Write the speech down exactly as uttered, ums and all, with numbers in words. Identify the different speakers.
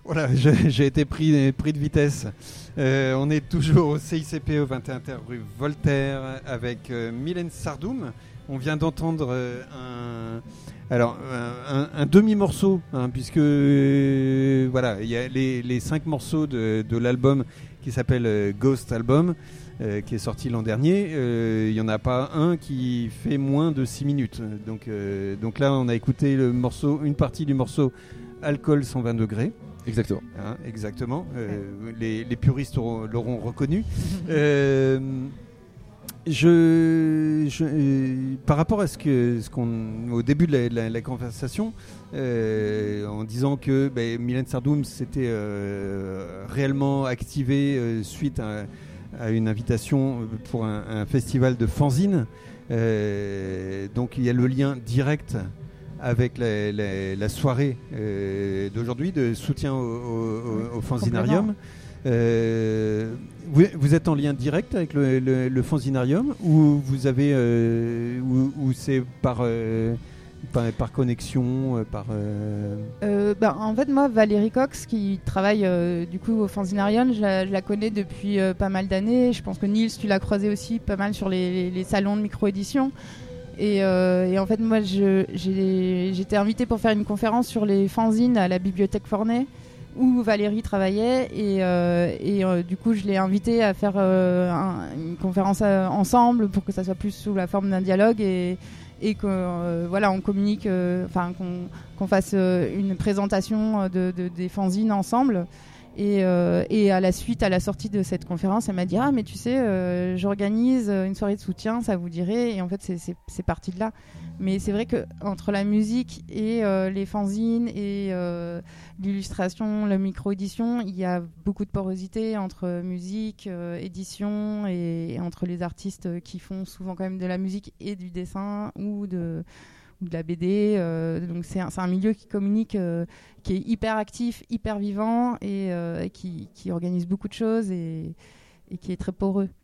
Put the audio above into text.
Speaker 1: Voilà, j'ai, j'ai été pris, pris de vitesse. Euh, on est toujours au C I C P au vingt et un terre rue Voltaire avec euh, Mylène Sardoum. On vient d'entendre euh, un, alors, un, un, un demi-morceau, hein, puisque euh, voilà, il y a les, les cinq morceaux de, de l'album qui s'appelle euh, Ghost Album, euh, qui est sorti l'an dernier. Euh, il n'y en a pas un qui fait moins de six minutes. Donc, euh, donc là, on a écouté le morceau, une partie du morceau Alcool cent vingt degrés.
Speaker 2: Exactement.
Speaker 1: Hein, exactement. Euh, les, les puristes auront, l'auront reconnu. euh, je, je, euh, par rapport à ce que, ce qu'on, au début de la, la, la conversation, euh, en disant que ben, Mylène Sardoum s'était euh, réellement activée euh, suite à, à une invitation pour un, un festival de fanzine. Euh, donc il y a le lien direct avec la, la, la soirée euh, d'aujourd'hui de soutien au, au, au fanzinarium. Euh, vous, vous êtes en lien direct avec le, le, le fanzinarium ou vous avez euh, ou, ou c'est par, euh, par par connexion euh, par euh...
Speaker 3: Euh, bah, en fait moi Valérie Cox qui travaille euh, du coup au fanzinarium, je la, je la connais depuis euh, pas mal d'années. Je pense que Nils, tu l'as croisé aussi pas mal sur les, les, les salons de micro-édition. Et, euh, et en fait, moi, je, j'ai, j'étais invitée pour faire une conférence sur les fanzines à la bibliothèque Forney, où Valérie travaillait. Et, euh, et euh, du coup, je l'ai invitée à faire euh, un, une conférence euh, ensemble pour que ça soit plus sous la forme d'un dialogue et, et que euh, voilà, on communique, enfin, euh, qu'on, qu'on fasse euh, une présentation de, de, des fanzines ensemble. Et, euh, et à la suite, à la sortie de cette conférence, elle m'a dit « Ah, mais tu sais, euh, j'organise une soirée de soutien, ça vous dirait ?» Et en fait, c'est, c'est, c'est parti de là. Mais c'est vrai qu'entre la musique et euh, les fanzines et euh, l'illustration, la micro-édition, il y a beaucoup de porosité entre musique, euh, édition et, et entre les artistes qui font souvent quand même de la musique et du dessin ou de... de la B D, euh, donc c'est un, c'est un milieu qui communique, euh, qui est hyper actif, hyper vivant et euh, qui, qui organise beaucoup de choses et, et qui est très poreux.